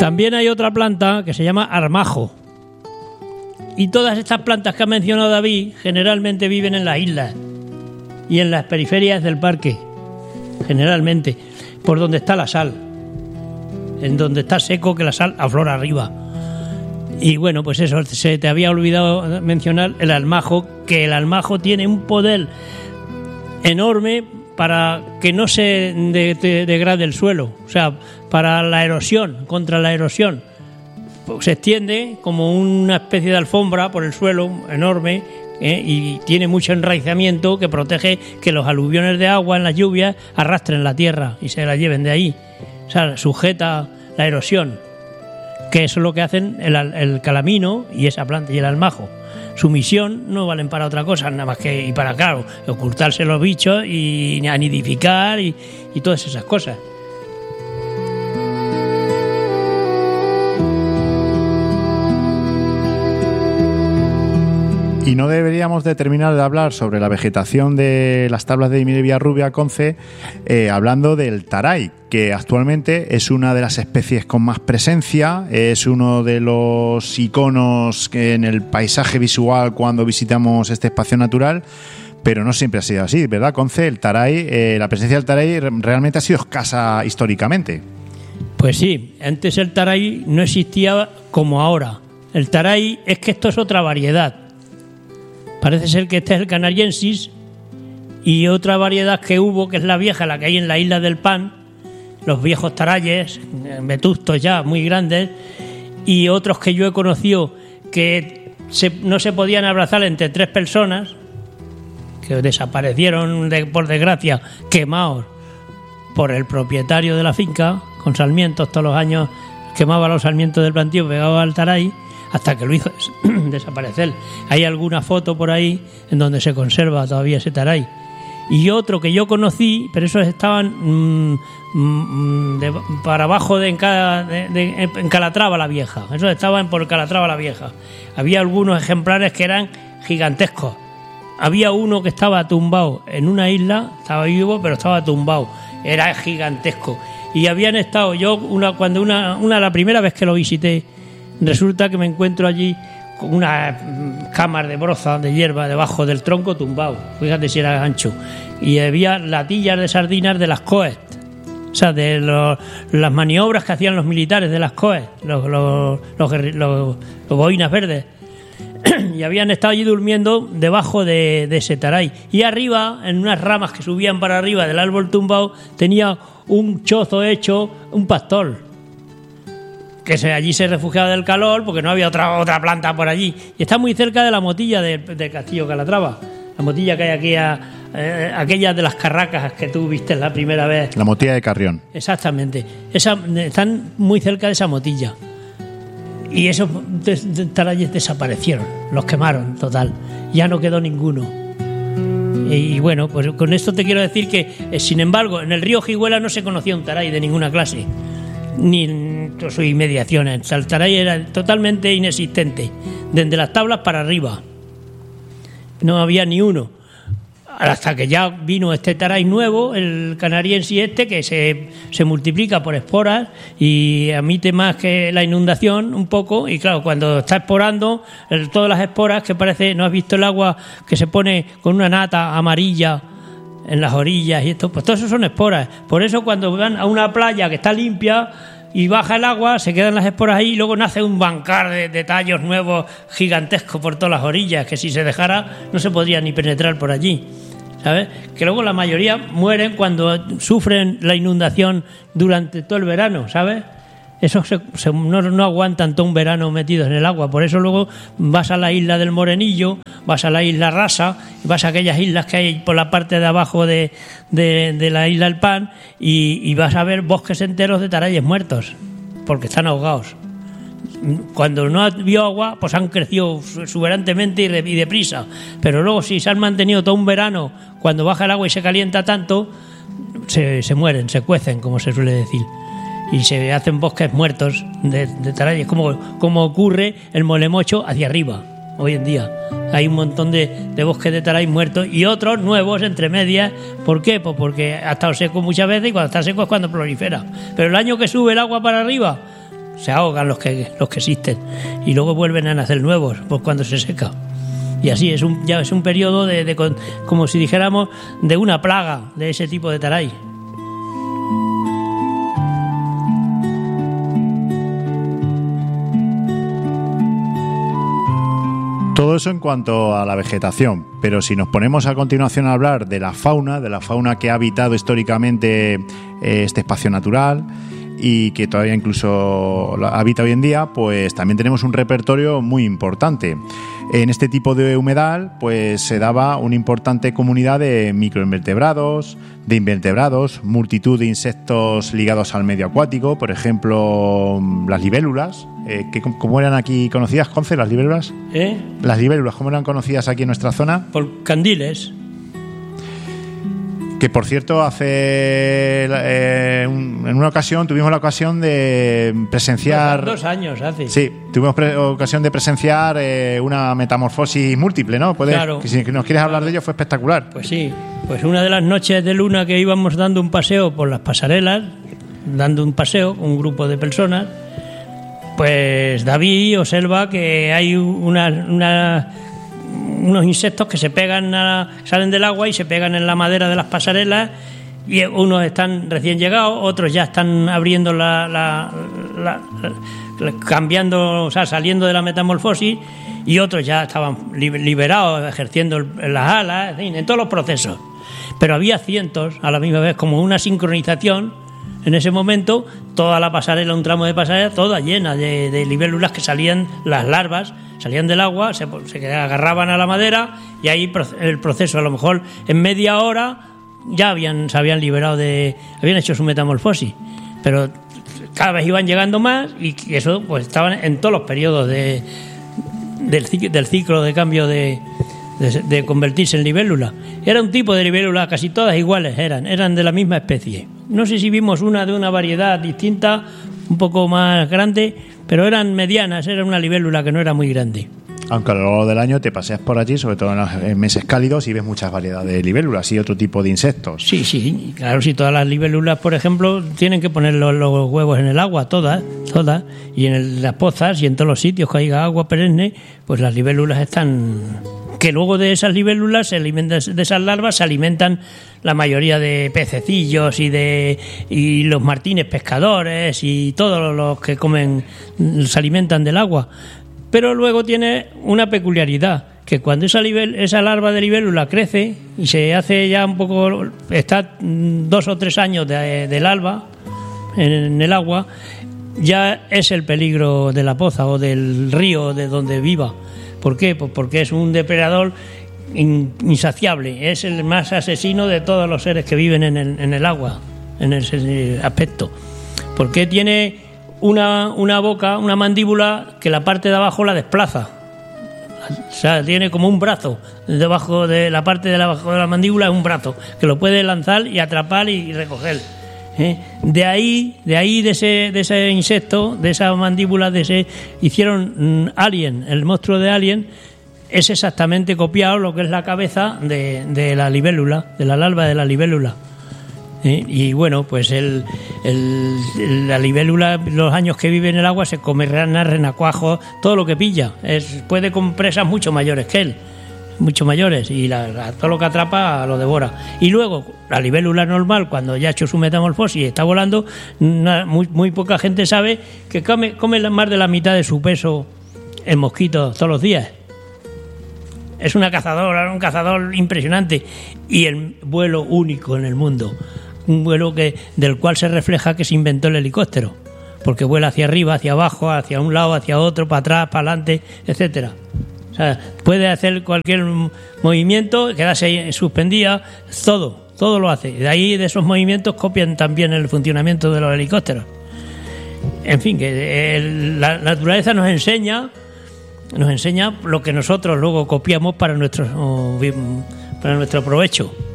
También hay otra planta que se llama armajo. Y todas estas plantas que ha mencionado David generalmente viven en las islas y en las periferias del parque, generalmente, por donde está la sal, en donde está seco, que la sal aflora arriba. Y bueno, pues eso, se te había olvidado mencionar el almajo, que el almajo tiene un poder enorme para que no se degrade el suelo, o sea, para la erosión, contra la erosión. Pues se extiende como una especie de alfombra por el suelo enorme, y tiene mucho enraizamiento que protege que los aluviones de agua en las lluvias arrastren la tierra y se la lleven de ahí. O sea, sujeta la erosión, que eso es lo que hacen el calamino y esa planta y el almajo. Su misión no valen para otra cosa, nada más que, y para, claro, ocultarse los bichos y anidificar y todas esas cosas. Y no deberíamos de terminar de hablar sobre la vegetación de las tablas de Villarrubia, Conce, hablando del taray, que actualmente es una de las especies con más presencia, es uno de los iconos que en el paisaje visual cuando visitamos este espacio natural, pero no siempre ha sido así, ¿verdad, Conce? El taray, la presencia del taray realmente ha sido escasa históricamente. Pues sí, antes el taray no existía como ahora. El taray es que esto es otra variedad. Parece ser que este es el canariensis, y otra variedad que hubo, que es la vieja, la que hay en la isla del Pan, los viejos tarayes, vetustos ya, muy grandes, y otros que yo he conocido que no se podían abrazar entre 3 personas, que desaparecieron, por desgracia, quemados por el propietario de la finca, con sarmientos todos los años, quemaba los sarmientos del plantío, pegaba al taray, hasta que lo hizo desaparecer. Hay alguna foto por ahí en donde se conserva todavía ese taray. Y otro que yo conocí, pero esos estaban para abajo en Calatrava la Vieja. Esos estaban por Calatrava la Vieja. Había algunos ejemplares que eran gigantescos. Había uno que estaba tumbado en una isla, estaba vivo, pero estaba tumbado. Era gigantesco. Y habían estado la primera vez que lo visité, resulta que me encuentro allí con una cámara de broza, de hierba, debajo del tronco tumbado. Fíjate si era ancho. Y había latillas de sardinas de las COES. O sea, de las maniobras que hacían los militares de las COES, los boinas verdes. Y habían estado allí durmiendo debajo de ese taray. Y arriba, en unas ramas que subían para arriba del árbol tumbado, tenía un chozo hecho, un pastor, que allí se refugiaba del calor porque no había otra planta por allí. Y está muy cerca de la motilla del Castillo Calatrava. La motilla que hay aquí, aquella de las carracas que tú viste la primera vez. La motilla de Carrión. Exactamente. Están muy cerca de esa motilla. Y esos tarayes desaparecieron, los quemaron, total. Ya no quedó ninguno. Y bueno, pues con esto te quiero decir que, sin embargo, en el río Jiguela no se conocía un taray de ninguna clase, ni en sus inmediaciones. El taray era totalmente inexistente, desde las tablas para arriba. No había ni uno. Hasta que ya vino este taray nuevo, el canariensis que se multiplica por esporas y emite más que la inundación un poco. Y claro, cuando está esporando, todas las esporas que parece, ¿no has visto el agua que se pone con una nata amarilla en las orillas y esto? Pues todo eso son esporas. Por eso cuando van a una playa que está limpia y baja el agua, se quedan las esporas ahí y luego nace un bancar de tallos nuevos gigantescos por todas las orillas, que si se dejara no se podría ni penetrar por allí, ¿sabes? Que luego la mayoría mueren cuando sufren la inundación durante todo el verano, ¿sabes? Esos no aguantan todo un verano metidos en el agua. Por eso luego vas a la isla del Morenillo, vas a la isla Rasa, vas a aquellas islas que hay por la parte de abajo de la isla del Pan y vas a ver bosques enteros de tarayes muertos, porque están ahogados. Cuando no había agua, pues han crecido exuberantemente y deprisa. Pero luego, si se han mantenido todo un verano, cuando baja el agua y se calienta tanto, se mueren, se cuecen, como se suele decir. Y se hacen bosques muertos de tarayes, como ocurre en Molemocho hacia arriba hoy en día. Hay un montón de bosques de taray muertos y otros nuevos entre medias. ¿Por qué? Pues porque ha estado seco muchas veces y cuando está seco es cuando prolifera. Pero el año que sube el agua para arriba, se ahogan los que existen y luego vuelven a nacer nuevos pues cuando se seca. Y así ya es un periodo de como si dijéramos de una plaga de ese tipo de taray. Todo eso en cuanto a la vegetación, pero si nos ponemos a continuación a hablar de la fauna que ha habitado históricamente este espacio natural y que todavía incluso habita hoy en día, pues también tenemos un repertorio muy importante. En este tipo de humedal pues se daba una importante comunidad de microinvertebrados, de invertebrados, multitud de insectos ligados al medio acuático, por ejemplo las libélulas, ¿cómo eran aquí conocidas, Conce, las libélulas? Las libélulas, ¿cómo eran conocidas aquí en nuestra zona? Por candiles. Que por cierto, en una ocasión tuvimos la ocasión de presenciar... 2 años hace. Sí, tuvimos ocasión de presenciar una metamorfosis múltiple, ¿no? Claro. Si nos quieres hablar de ello, fue espectacular. Pues sí, pues una de las noches de luna que íbamos dando un paseo por las pasarelas, un grupo de personas, pues David observa que hay unos insectos que se pegan salen del agua y se pegan en la madera de las pasarelas, y unos están recién llegados, otros ya están abriendo cambiando, o sea, saliendo de la metamorfosis, y otros ya estaban liberados, ejerciendo las alas, en todos los procesos. Pero había cientos a la misma vez, como una sincronización. En ese momento, toda la pasarela, un tramo de pasarela, toda llena de libélulas que salían, las larvas, salían del agua, se agarraban a la madera, y ahí el proceso, a lo mejor en media hora, ya se habían liberado habían hecho su metamorfosis. Pero cada vez iban llegando más, y eso pues estaban en todos los periodos del ciclo de cambio de convertirse en libélula. Era un tipo de libélula, casi todas iguales eran de la misma especie. No sé si vimos una de una variedad distinta, un poco más grande, pero eran medianas, era una libélula que no era muy grande. Aunque a lo largo del año te paseas por allí, sobre todo en los meses cálidos, y ves muchas variedades de libélulas y otro tipo de insectos. Sí, claro, si todas las libélulas, por ejemplo, tienen que poner los huevos en el agua, todas, y en las pozas y en todos los sitios que haya agua perenne, pues las libélulas están... Que luego de esas libélulas, de esas larvas, se alimentan la mayoría de pececillos y los martines pescadores y todos los que comen, se alimentan del agua. Pero luego tiene una peculiaridad, que cuando esa larva de libélula crece y se hace ya un poco, está 2 o 3 años de larva en el agua, ya es el peligro de la poza o del río de donde viva. ¿Por qué? Pues porque es un depredador insaciable, es el más asesino de todos los seres que viven en el agua, en ese aspecto. Porque tiene una boca, una mandíbula que la parte de abajo la desplaza. O sea, tiene como un brazo debajo de la parte de abajo de la mandíbula, es un brazo que lo puede lanzar y atrapar y recoger. De ahí de ese insecto, de esa mandíbula, hicieron Alien, el monstruo de Alien. Es exactamente copiado lo que es la cabeza de la libélula, de la larva de la libélula. Y bueno, pues la libélula, los años que vive en el agua, se come ranas, renacuajos, todo lo que pilla. Puede con presas mucho mayores que él, mucho mayores, y todo lo que atrapa lo devora. Y luego, la libélula normal, cuando ya ha hecho su metamorfosis y está volando, muy poca gente sabe que come más de la mitad de su peso en mosquitos todos los días. Es un cazador impresionante, y el vuelo único en el mundo, un vuelo del cual se refleja que se inventó el helicóptero, porque vuela hacia arriba, hacia abajo, hacia un lado, hacia otro, para atrás, para adelante, etcétera. O sea, puede hacer cualquier movimiento, quedarse suspendida, todo lo hace. De ahí, de esos movimientos, copian también el funcionamiento de los helicópteros. En fin, que la naturaleza nos enseña lo que nosotros luego copiamos para nuestro provecho.